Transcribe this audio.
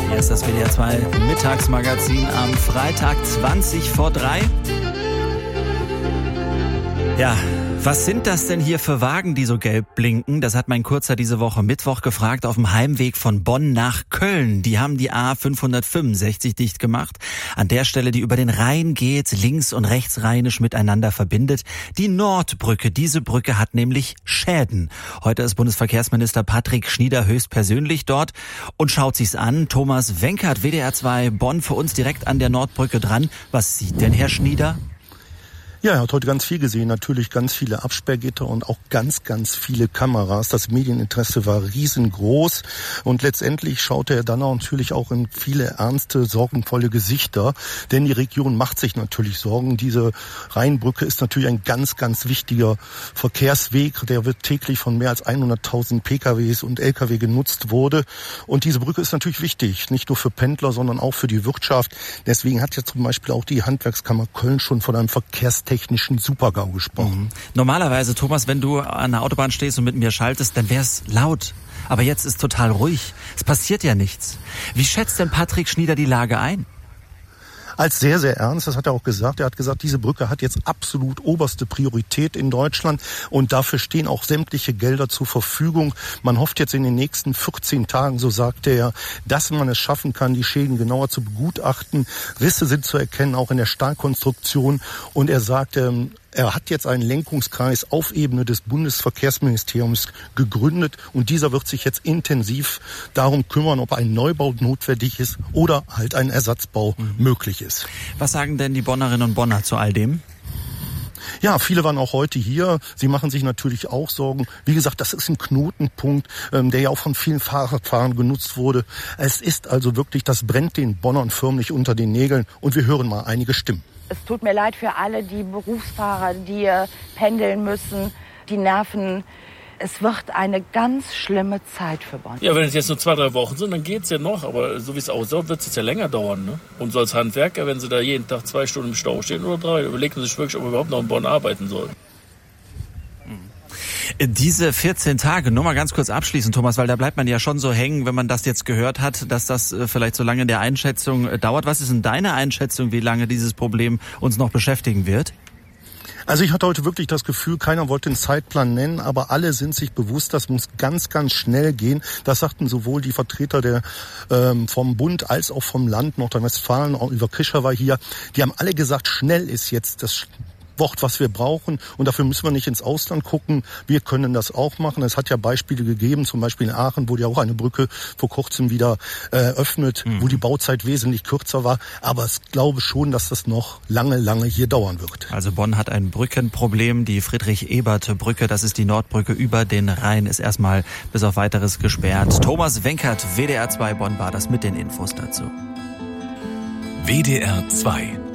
Hier ist das WDR 2 Mittagsmagazin am Freitag 20 vor 3. Ja, was sind das denn hier für Wagen, die so gelb blinken? Das hat mein Kurzer diese Woche Mittwoch gefragt auf dem Heimweg von Bonn nach Köln. Die haben die A565 dicht gemacht. An der Stelle, die über den Rhein geht, links- und rechtsrheinisch miteinander verbindet. Die Nordbrücke. Diese Brücke hat nämlich Schäden. Heute ist Bundesverkehrsminister Patrick Schnieder höchstpersönlich dort und schaut sich's an. Thomas Wenkert, WDR 2 Bonn, für uns direkt an der Nordbrücke dran. Was sieht denn Herr Schnieder? Ja, er hat heute ganz viel gesehen, natürlich ganz viele Absperrgitter und auch ganz viele Kameras. Das Medieninteresse war riesengroß und letztendlich schaute er dann auch natürlich auch in viele ernste, sorgenvolle Gesichter, denn die Region macht sich natürlich Sorgen. Diese Rheinbrücke ist natürlich ein ganz wichtiger Verkehrsweg, der wird täglich von mehr als 100.000 PKWs und LKW genutzt wurde und diese Brücke ist natürlich wichtig, nicht nur für Pendler, sondern auch für die Wirtschaft. Deswegen hat ja zum Beispiel auch die Handwerkskammer Köln schon von einem technischen Super-GAU gesprochen. Normalerweise, Thomas, wenn du an der Autobahn stehst und mit mir schaltest, dann wär's laut. Aber jetzt ist total ruhig. Es passiert ja nichts. Wie schätzt denn Patrick Schnieder die Lage ein? Als sehr ernst, das hat er auch gesagt. Er hat gesagt, diese Brücke hat jetzt absolut oberste Priorität in Deutschland und dafür stehen auch sämtliche Gelder zur Verfügung. Man hofft jetzt in den nächsten 14 Tagen, so sagte er, dass man es schaffen kann, die Schäden genauer zu begutachten. Risse sind zu erkennen, auch in der Stahlkonstruktion. Und er sagte, er hat jetzt einen Lenkungskreis auf Ebene des Bundesverkehrsministeriums gegründet und dieser wird sich jetzt intensiv darum kümmern, ob ein Neubau notwendig ist oder halt ein Ersatzbau möglich ist. Was sagen denn die Bonnerinnen und Bonner zu all dem? Ja, viele waren auch heute hier. Sie machen sich natürlich auch Sorgen. Wie gesagt, das ist ein Knotenpunkt, der ja auch von vielen Fahrradfahrern genutzt wurde. Es ist also wirklich, das brennt den Bonnern förmlich unter den Nägeln und wir hören mal einige Stimmen. Es tut mir leid für alle die Berufsfahrer, die pendeln müssen, die Nerven. Es wird eine ganz schlimme Zeit für Bonn. Ja, wenn es jetzt nur 2-3 Wochen sind, dann geht's ja noch. Aber so wie es aussieht, wird es jetzt ja länger dauern. Ne? Und so als Handwerker, wenn Sie da jeden Tag 2 Stunden im Stau stehen oder 3, überlegen Sie sich wirklich, ob wir überhaupt noch in Bonn arbeiten sollen. Diese 14 Tage, nur mal ganz kurz abschließen, Thomas, weil da bleibt man ja schon so hängen, wenn man das jetzt gehört hat, dass das vielleicht so lange der Einschätzung dauert. Was ist denn deine Einschätzung, wie lange dieses Problem uns noch beschäftigen wird? Also ich hatte heute wirklich das Gefühl, keiner wollte den Zeitplan nennen, aber alle sind sich bewusst, das muss ganz schnell gehen. Das sagten sowohl die Vertreter vom Bund als auch vom Land Nordrhein-Westfalen, auch Oliver Krischer war hier. Die haben alle gesagt, schnell ist jetzt das Wort, was wir brauchen. Und dafür müssen wir nicht ins Ausland gucken. Wir können das auch machen. Es hat ja Beispiele gegeben, zum Beispiel in Aachen wurde ja auch eine Brücke vor kurzem wieder eröffnet, wo die Bauzeit wesentlich kürzer war. Aber ich glaube schon, dass das noch lange hier dauern wird. Also Bonn hat ein Brückenproblem. Die Friedrich-Ebert-Brücke, das ist die Nordbrücke über den Rhein, ist erstmal bis auf Weiteres gesperrt. Thomas Wenkert, WDR 2 Bonn war das mit den Infos dazu. WDR 2